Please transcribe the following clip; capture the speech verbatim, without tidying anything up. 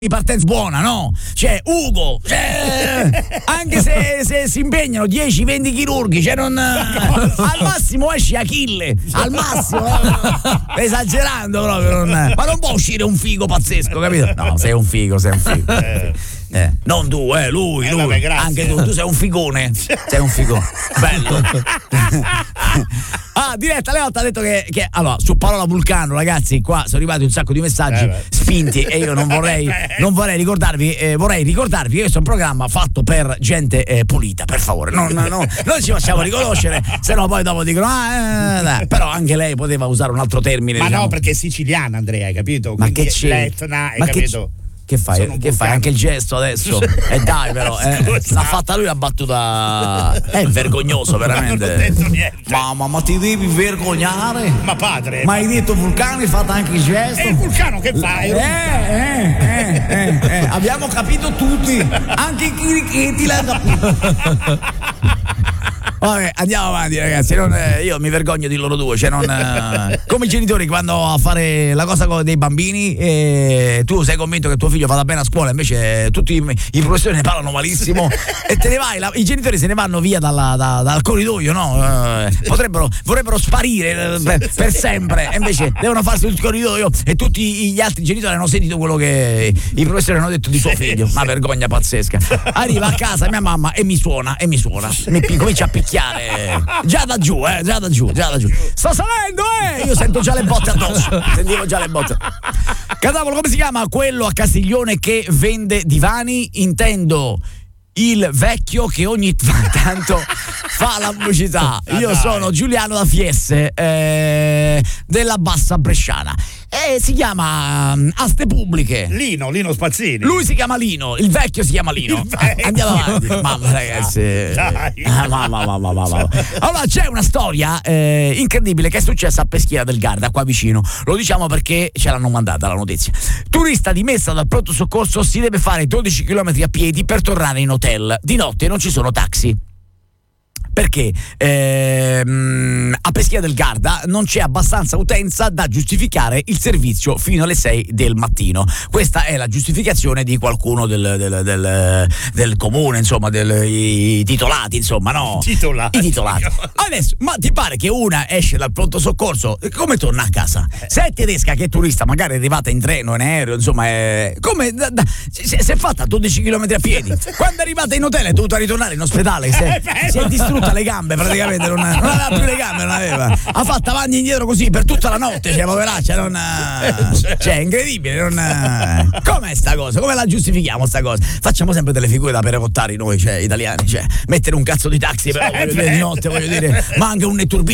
di partenza buona, no? Cioè, Ugo, cioè, anche se, se si impegnano dieci venti chirurghi, cioè non, al massimo esce Achille, al massimo, esagerando proprio, non, ma non può uscire un figo pazzesco, capito? No, sei un figo, sei un figo. Eh. Eh, non tu, eh, lui, eh, lui, vabbè, anche tu, tu sei un figone, sei un figone, bello. Ah, diretta Leotta ha detto che, che allora su Parola Vulcano, ragazzi, qua sono arrivati un sacco di messaggi eh spinti e io non vorrei non vorrei ricordarvi eh, vorrei ricordarvi che questo è un programma fatto per gente eh, pulita, per favore, non, no, no, non ci facciamo riconoscere, se no poi dopo dicono ah, eh, però anche lei poteva usare un altro termine, ma diciamo. No, perché è siciliana, Andrea, hai capito? Ma Quindi che c'è? l'Etna, hai ma capito? Che Che fai? Che fai? Anche il gesto adesso? E eh dai, però, eh, l'ha fatta lui la battuta. È vergognoso, veramente. Non ho detto niente. Mamma, ma ti devi vergognare? Ma padre. Ma hai detto Vulcano, hai fatto anche il gesto? E il Vulcano che fa? Eh, eh, eh, eh, eh. Abbiamo capito tutti. Anche i chirichetti l'hanno capito. Vabbè, andiamo avanti, ragazzi. Non, eh, io mi vergogno di loro due. Cioè non, eh, come i genitori che vanno a fare la cosa con dei bambini e tu sei convinto che tuo figlio vada bene a scuola, invece tutti i, i professori ne parlano malissimo e te ne vai. La, I genitori se ne vanno via dalla, da, dal corridoio, no? Eh, potrebbero, vorrebbero sparire per, per sempre, e invece devono farsi il corridoio e tutti gli altri genitori hanno sentito quello che i professori hanno detto di suo figlio. Una vergogna pazzesca. Arriva a casa mia mamma e mi suona, e mi suona, mi comincia a picchiare. Già da giù, eh, già da giù, già da giù. Sta salendo, eh! Io sento già le botte addosso. Sentivo già le botte. Cadavolo, come si chiama quello a Castiglione che vende divani? Intendo il vecchio che ogni tanto fa la pubblicità. Io sono Giuliano da Fiesse, eh, della Bassa Bresciana. E si chiama um, Aste Pubbliche. Lino, Lino Spazzini. Lui si chiama Lino, il vecchio si chiama Lino. Andiamo avanti. Mamma, ragazzi. Dai. Ah, mamma, mamma, mamma, mamma. Allora, c'è una storia eh, incredibile che è successa a Peschiera del Garda, qua vicino. Lo diciamo perché ce l'hanno mandata la notizia. Turista dimessa dal pronto soccorso si deve fare dodici chilometri a piedi per tornare in hotel. Di notte non ci sono taxi. Perché ehm, a Peschiera del Garda non c'è abbastanza utenza da giustificare il servizio fino alle sei del mattino. Questa è la giustificazione di qualcuno del, del, del, del comune, insomma, dei titolati, insomma, no? Titolati. I titolati. Adesso, ma ti pare che una esce dal pronto soccorso, come torna a casa? Se è tedesca che è turista, magari è arrivata in treno, in aereo, insomma, è, come da, da, si, si è fatta dodici chilometri a piedi. Quando è arrivata in hotel è dovuta ritornare in ospedale, si è, si è distrutta le gambe, praticamente non, non aveva più le gambe, non aveva, ha fatto avanti e indietro così per tutta la notte, cioè poveraccia, non, cioè incredibile, non, com'è sta cosa, come la giustifichiamo sta cosa? Facciamo sempre delle figure da perecottari noi, cioè italiani, cioè mettere un cazzo di taxi però voglio dire, di notte, voglio dire, ma anche un netturbino